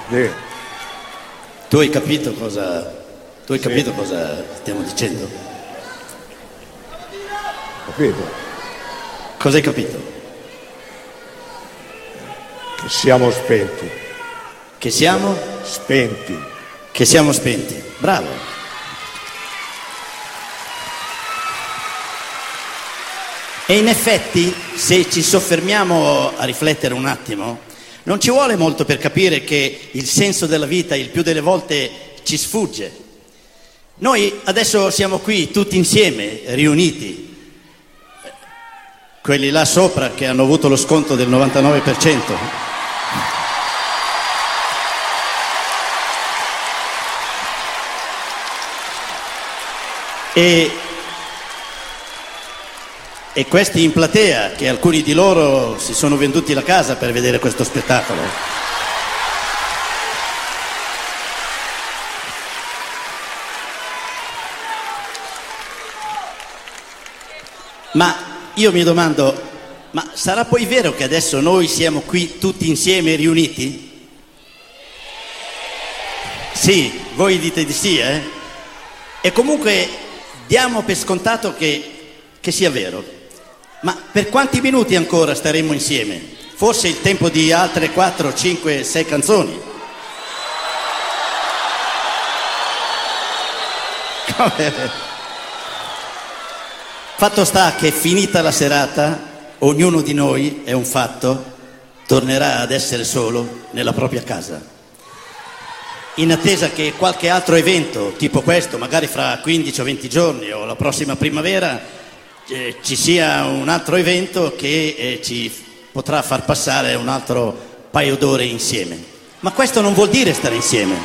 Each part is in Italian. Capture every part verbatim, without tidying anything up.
Sì. Tu hai capito cosa, tu hai Sì. capito cosa stiamo dicendo? Capito? Cosa hai capito? Che siamo spenti. Che siamo? Spenti. Che siamo spenti. Bravo. E in effetti, se ci soffermiamo a riflettere un attimo, non ci vuole molto per capire che il senso della vita il più delle volte ci sfugge. Noi adesso siamo qui tutti insieme, riuniti, quelli là sopra che hanno avuto lo sconto del novantanove per cento. E E questi in platea, che alcuni di loro si sono venduti la casa per vedere questo spettacolo. Ma io mi domando, ma sarà poi vero che adesso noi siamo qui tutti insieme riuniti? Sì, voi dite di sì, eh? E comunque diamo per scontato che, che sia vero. Ma per quanti minuti ancora staremo insieme? Forse il tempo di altre quattro, cinque, sei canzoni. Fatto sta che finita la serata, ognuno di noi, è un fatto, tornerà ad essere solo nella propria casa. In attesa che qualche altro evento, tipo questo, magari fra quindici o venti giorni o la prossima primavera, Eh, ci sia un altro evento che eh, ci potrà far passare un altro paio d'ore insieme. Ma questo non vuol dire stare insieme.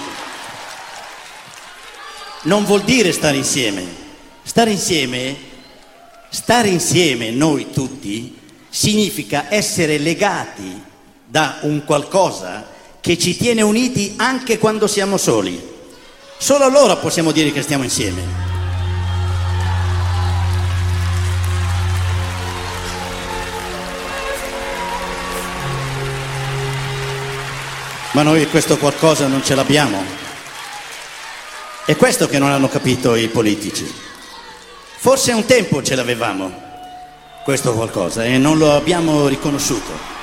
Non vuol dire stare insieme. Stare insieme, stare insieme noi tutti, significa essere legati da un qualcosa che ci tiene uniti anche quando siamo soli. Solo allora possiamo dire che stiamo insieme. Ma noi questo qualcosa non ce l'abbiamo. È questo che non hanno capito i politici. Forse un tempo ce l'avevamo, questo qualcosa, e non lo abbiamo riconosciuto.